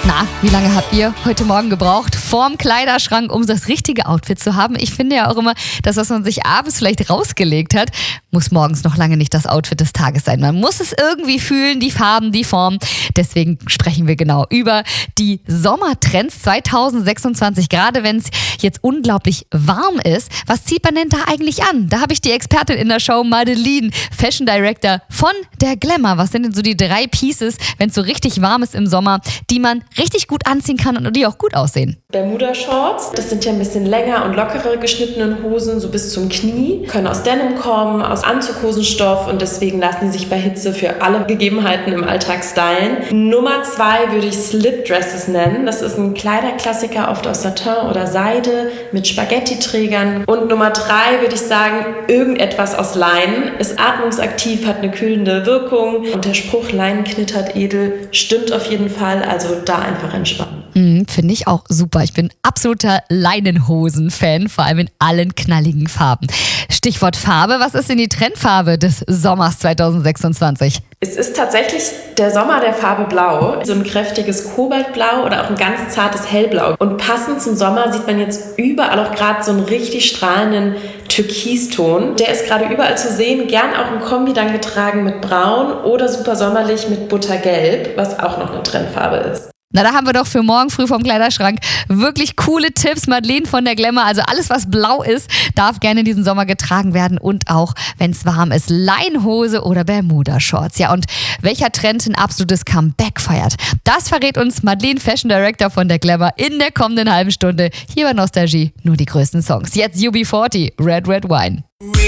Na, wie lange habt ihr heute Morgen gebraucht vorm Kleiderschrank, um das richtige Outfit zu haben? Ich finde ja auch immer, das, was man sich abends vielleicht rausgelegt hat, muss morgens noch lange nicht das Outfit des Tages sein. Man muss es irgendwie fühlen, die Farben, die Form. Deswegen sprechen wir genau über die Sommertrends 2026. Gerade wenn es jetzt unglaublich warm ist, was zieht man denn da eigentlich an? Da habe ich die Expertin in der Show, Madeleine, Fashion Director von der Glamour. Was sind denn so die 3 Pieces, wenn es so richtig warm ist im Sommer, die man richtig gut anziehen kann und die auch gut aussehen? Bermuda-Shorts, das sind ja ein bisschen länger und lockere geschnittene Hosen, so bis zum Knie. Können aus Denim kommen, aus Anzughosenstoff und deswegen lassen die sich bei Hitze für alle Gegebenheiten im Alltag stylen. Nummer 2 würde ich Slip-Dresses nennen. Das ist ein Kleiderklassiker, oft aus Satin oder Seide mit Spaghetti-Trägern. Und Nummer 3 würde ich sagen, irgendetwas aus Leinen. Ist atmungsaktiv, hat eine kühlende Wirkung und der Spruch, Leinen knittert edel, stimmt auf jeden Fall, also da einfach entspannen. Finde ich auch super. Ich bin absoluter Leinenhosen-Fan, vor allem in allen knalligen Farben. Stichwort Farbe, was ist denn die Trendfarbe des Sommers 2026? Es ist tatsächlich der Sommer der Farbe Blau. So ein kräftiges Kobaltblau oder auch ein ganz zartes Hellblau. Und passend zum Sommer sieht man jetzt überall auch gerade so einen richtig strahlenden Türkiston. Der ist gerade überall zu sehen, gern auch im Kombi dann getragen mit Braun oder super sommerlich mit Buttergelb, was auch noch eine Trendfarbe ist. Na, da haben wir doch für morgen früh vom Kleiderschrank wirklich coole Tipps. Madeleine von der Glamour, also alles, was blau ist, darf gerne diesen Sommer getragen werden und auch, wenn es warm ist, Leinenhose oder Bermuda-Shorts. Ja, und welcher Trend ein absolutes Comeback feiert, das verrät uns Madeleine, Fashion Director von der Glamour, in der kommenden halben Stunde hier bei Nostalgie. Nur die größten Songs. Jetzt UB40, Red Red Wine.